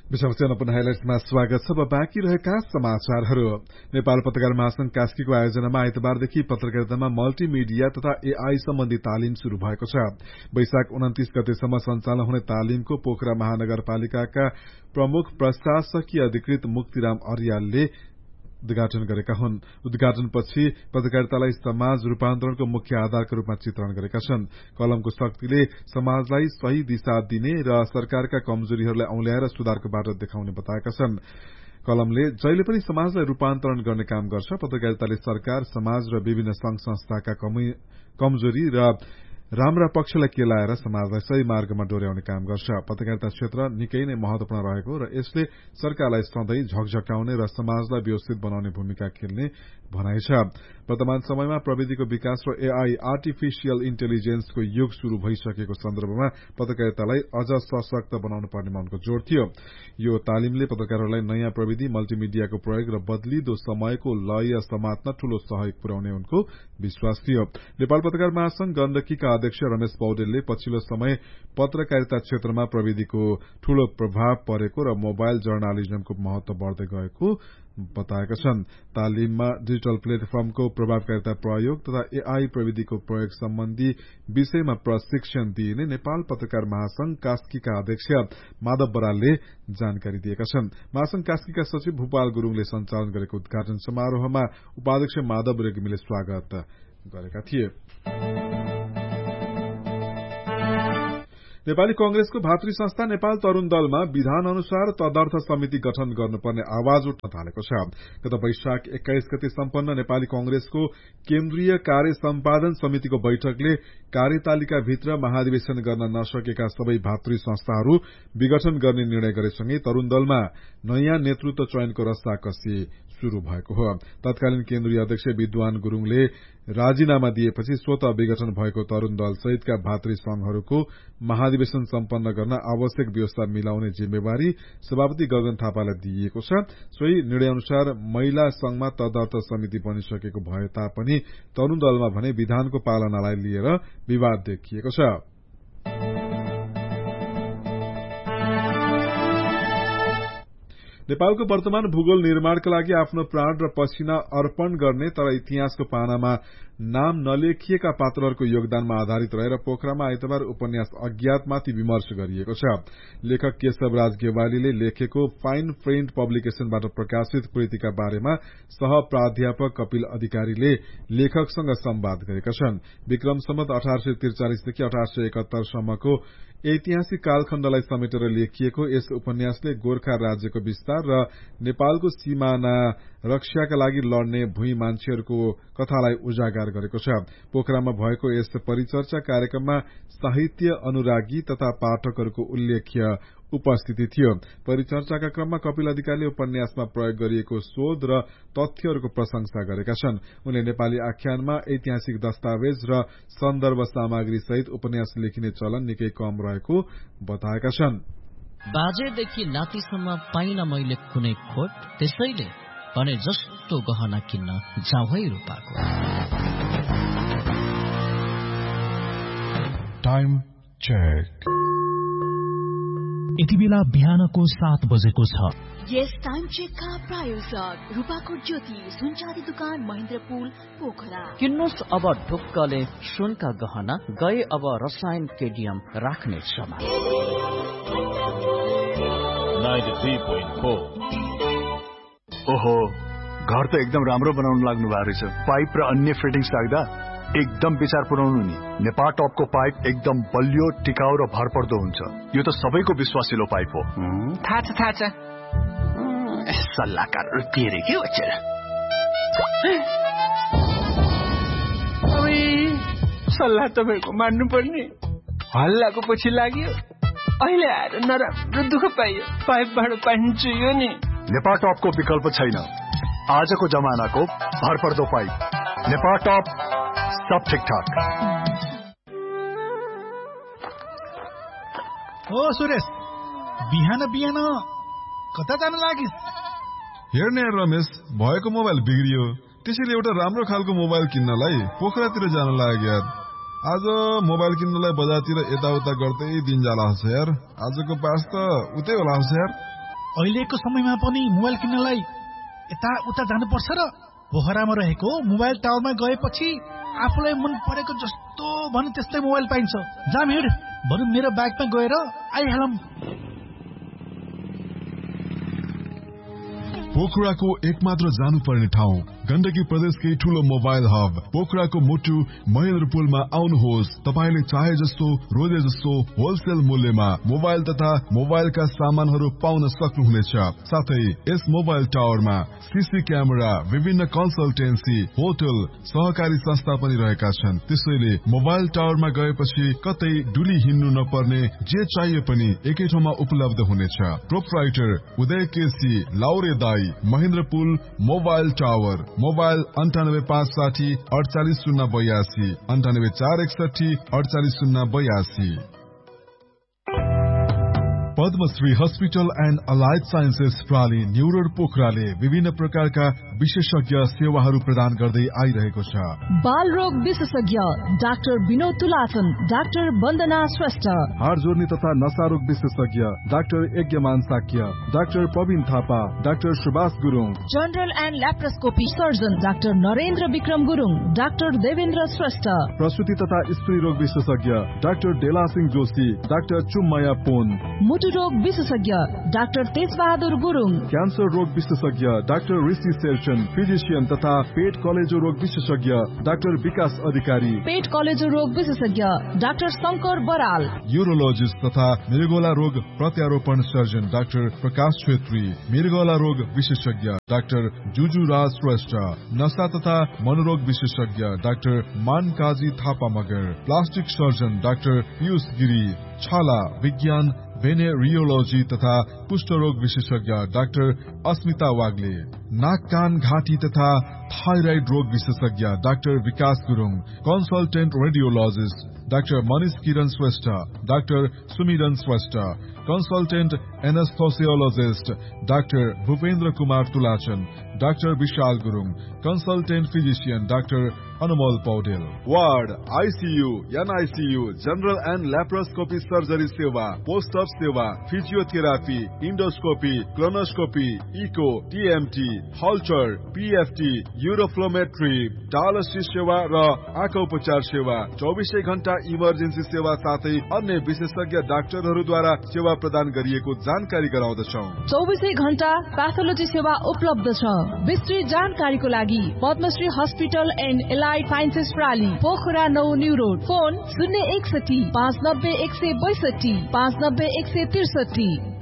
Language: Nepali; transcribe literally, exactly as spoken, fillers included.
विषम हाइलाइट्समा स्वागत छ। बाँकी रहेका समाचारहरू। नेपाल पत्रकार महासंघ कास्कीको आयोजनामा आइतबारदेखि पत्रकारितामा मल्टिमिडिया तथा एआई सम्बन्धी तालिम शुरू भएको छ। वैशाख उन्तीस गतेसम्म सञ्चालन हुने तालिमको पोखरा महानगरपालिकाका प्रमुख प्रशासकीय अधिकृत मुक्तिराम अर्यालले उद्घाटन गरेका हुन्। उद्घाटनपछि पत्रकारितालाई समाज रूपान्तरणको मुख्य आधारका रूपमा चित्रण गरेका छन्। कलमको शक्तिले समाजलाई सही दिशा दिने र सरकारका कमजोरीहरूलाई औल्याएर सुधारको बाटो देखाउने बताएका छन्। कलमले जहिले पनि समाजलाई रूपान्तरण गर्ने काम गर्छ। पत्रकारिताले सरकार, समाज र विभिन्न संघ संस्थाका कमजोरी र राम्रा पक्षलाई केलाएर समाजलाई सही मार्गमा डोर्याउने काम गर्छ। पत्रकारिता क्षेत्र निकै नै महत्वपूर्ण रहेको र यसले सरकारलाई सधैँ झकझकाउने र समाजलाई व्यवस्थित बनाउने भूमिका खेल्ने भनाइ छ। वर्तमान समयमा प्रविधिको विकास र एआई आर्टिफिशियल इन्टेलिजेन्सको युग शुरू भइसकेको सन्दर्भमा पत्रकारितालाई अझ सशक्त बनाउनु पर्नेमा उनको जोड़ थियो। यो तालिमले पत्रकारहरूलाई नयाँ प्रविधि, मल्टिमिडियाको प्रयोग र बदलिदो समयको लय समात्न ठूलो सहयोग पुर्याउने उनको विश्वास थियो। नेपाल पत्रकार महासंघ गण्डकीका अध्यक्ष रमेश पौडेलले पछिल्लो समय पत्रकारिता क्षेत्रमा प्रविधिको ठूलो प्रभाव परेको र मोबाइल जर्नालिजमको महत्व बढ़दै गएको बताएका छन्। तालिममा डिजिटल प्लेटफर्मको प्रभावकारिता प्रयोग तथा एआई प्रविधिको प्रयोग सम्बन्धी विषयमा प्रशिक्षण दिइने नेपाल पत्रकार महासंघ कास्कीका अध्यक्ष माधव बरालले जानकारी दिएका छन्। महासंघ कास्कीका सचिव भूपाल गुरूङले सञ्चालन गरेको उद्घाटन समारोहमा उपाध्यक्ष माधव रेग्मीले स्वागत गरेका थिए। नेपाली कंग्रेसको भातृ संस्था नेपाल तरूण दलमा विधान अनुसार तदर्थ समिति गठन गर्नुपर्ने आवाज उठ्न थालेको छ। गत वैशाख एक्काइस गते सम्पन्न नेपाली कंग्रेसको केन्द्रीय कार्य सम्पादन समितिको बैठकले कार्यतालिकाभित्र महाधिवेशन गर्न नसकेका सबै भातृ संस्थाहरू विघटन गर्ने निर्णय गरेसँगै तरूण दलमा नयाँ नेतृत्व चयनको रस्साकसी शुरू भएको हो। तत्कालीन केन्द्रीय अध्यक्ष विद्वान गुरूङले राजीनामा दिएपछि स्वत विघटन भएको तरूण दल सहितका भातृ संघहरूको महाधिवेशन सम्पन्न गर्न आवश्यक व्यवस्था मिलाउने जिम्मेवारी सभापति गगन थापालाई दिइएको छ। सोही निर्णय अनुसार महिला संघमा तदर्थ समिति बनिसकेको भए तापनि तरूण दलमा भने विधानको पालनालाई लिएर विवाद देखिएको छ। नेपालको वर्तमान भूगोल निर्माणका लागि आफ्नो प्राण र पसिना अर्पण गर्ने तर इतिहासको पानामा नाम नलेखिएका पात्रहरूको योगदानमा आधारित रहेर पोखरामा आइतबार उपन्यास अज्ञातमाथि विमर्श गरिएको छ। लेखक केशवराज गेवालीले लेखेको फाइन प्रिन्ट पब्लिकेशनबाट प्रकाशित कृतिका बारेमा सह प्राध्यापक कपिल अधिकारीले लेखकसँग संवाद गरेका छन्। विक्रम सम्वत अठार सय त्रिचालिसदेखि अठार सय एकहत्तर सम्मको ऐतिहासिक कालखण्डलाई समेटेर लेखिएको यस उपन्यासले गोर्खा राज्यको विस्तार र नेपालको सीमाना रक्षाका लागि लड्ने भूई मान्छेहरूको कथालाई उजागर गरेको छ। पोखरामा भएको यस परिचर्चा कार्यक्रममा साहित्य अनुरागी तथा पाठकहरूको उल्लेख्य उपस्थिति थियो। परिचर्चाका क्रममा कपिल अधिकारीले उपन्यासमा प्रयोग गरिएको शोध र तथ्यहरूको प्रशंसा गरेका छन्। उनले नेपाली आख्यानमा ऐतिहासिक दस्तावेज र सन्दर्भ सामग्री सहित उपन्यास लेखिने चलन निकै कम रहेको बताएका छन्। बाजेदेखि नातिसम्म पाइन मैले कुनै खोट, त्यसैले भने जस्तो गहना किन्न जाउँ है रूपाको। Time check. यति बेला बिहानको सात बजेको छ। यस टाइम चेकका प्रायोजक रूपाकोट ज्योति सुनचाँदी दुकान महेन्द्रपुल पोखरा। किन्नुस् अब ढुक्कले सुनका गहना, गए अब रसायन केडियम राख्ने समय। ओहो, घर त एकदम राम्रो बनाउनु लाग्नु भएको रहेछ। पाइप र अन्य फिटिङ्स राख्दा एकदम विचार पुर्याउनु नि। नेपाल टपको पाइप एकदम बलियो, टिकाउ र भरपर्दो हुन्छ। यो त सबैको विश्वासिलो पाइप हो। थाहा छ थाहा छ। सल्लाहकार तेरे के बच्चा। सल्लाह तपाईँको मान्नु पर्ने। हल्लाको पछि लाग्यो, अहिले आएर नराम्रो दुःख पाइयो। पाइपबाट पानी चुइयो नि। नेपाल टपको विकल्प छैन। आजको जमानाको भरपर्दो पाइप नेपाल टप, सब ठिकठाक। ओ सुरेश, बिहान बिहान कता जान लागिस? हेर्ने रमेश, भएको मोबाइल बिग्रियो, त्यसैले एउटा राम्रो खालको मोबाइल किन्नलाई पोखरातिर जान लाग्यो यार। आज मोबाइल किन्नलाई बजारतिर यताउता गर्दै दिन जाला यार। आजको पास त उतै होला यार। अहिलेको समयमा पनि मोबाइल किन्नलाई यता उता जानुपर्छ र पोखरामा रहेको मोबाइल टावरमा गएपछि आफूलाई मन परेको जस्तो भने त्यस्तै मोबाइल पाइन्छ। जाम हिँड, बरु मेरो ब्यागमा गएर आइहालौँ। पोखराको एकमात्र जानुपर्ने ठाउँ, गण्डकी प्रदेशकै ठूलो मोबाइल हब पोखराको मुटु महेन्द्रपुलमा आउनुहोस्। तपाईले चाहे जस्तो रोजे जस्तो होलसेल मूल्यमा मोबाइल तथा मोबाइलका सामानहरू पाउन सक्नुहुनेछ। साथै यस मोबाइल टावरमा सीसी क्यामेरा, विभिन्न कन्सल्टेन्सी, होटल, सहकारी संस्था पनि रहेका छन्। त्यसैले मोबाइल टावरमा गएपछि कतै डुली हिँड्नु नपर्ने, जे चाहिए पनि एकै ठाउँमा उपलब्ध हुनेछ। प्रोप्राइटर उदय केसी, लाउरे दाई, महेन्द्रपुल मोबाइल टावर। मोबाइल अंठानब्बे पाँच साठी अड़चालीस शून्य बयासी, अंठानब्बे चार एकसठी अड़चालीस शून्य बयासी। Padmashri hospital and allied sciences प्राली new road पोखराले विभिन्न प्रकारका विशेषज्ञ सेवाहरू प्रदान गर्दै आइरहेको छ। बाल रोग विशेषज्ञ डाक्टर विनोद तुलाचन, डाक्टर वन्दना श्रेष्ठ। हाड जोर्नी तथा नशा रोग विशेषज्ञ doctor यज्ञमान Shakya, doctor Praveen Thapa, doctor Subhash Gurung. General and laparoscopy surgeon doctor Narendra Vikram Gurung, doctor Devendra Shrestha. प्रसूति तथा स्त्री रोग विशेषज्ञ डाक्टर डेला सिंह जोशी, डाक्टर चुम्मया पोन। मुटु रोग विशेषज्ञ डाक्टर तेजबहादुर गुरुङ। क्यान्सर रोग विशेषज्ञ डाक्टर ऋषि शेरचन, फिजिशियन तथा पेट कलेजो रोग विशेषज्ञ डाक्टर विकास अधिकारी। पेट कलेजो रोग विशेषज्ञ डाक्टर शंकर बराल। यूरोलोजिस्ट तथा मृगौला रोग प्रत्यारोपण सर्जन डाक्टर प्रकाश छेत्री। मृगौला रोग विशेषज्ञ डाक्टर जुजु राज श्रेष्ठ। नशा तथा मनोरोग विशेषज्ञ doctor मानकाजी Thapa Magar. Plastic surgeon doctor Piyush Giri. छाला विज्ञान, भेनेरियोलोजी तथा कुष्ठरोग विशेषज्ञ डाक्टर अस्मिता वाग्ले। नाक कान घाँटी तथा थाइराइड रोग विशेषज्ञ डाक्टर विकास Gurung. Consultant radiologist doctor Manish किरण श्रेष्ठ, डाक्टर सुमिरन Shrestha. Consultant एनेस्थोसियोलोजिस्ट doctor Bhupendra Kumar तुलाचन, doctor Vishal Gurung. Consultant physician doctor Anumol Paudel. Ward, ICU, NICU, general and laparoscopy surgery सेवा, पोस्ट अप सेवा, physiotherapy, endoscopy, colonoscopy, eco, TMT, हल्चर, PFT, uroflowmetry, dialysis सेवा र आँखा उपचार सेवा, चौबिसै घण्टा इमर्जेन्सी सेवा साथै अन्य विशेषज्ञ डाक्टरहरूद्वारा सेवा प्रदान गरिएको जानकारी गराउँदछौँ। चौबिसै घण्टा प्याथोलोजी सेवा उपलब्ध छ। विस्तृत जानकारीको लागि Padmashri hospital and allied sciences प्राली, Pokhara नौ न्यू रोड। फोन शून्य एकसठी पाँच नब्बे एक सय बैसठी पाँच नब्बे एक सय त्रिसठी।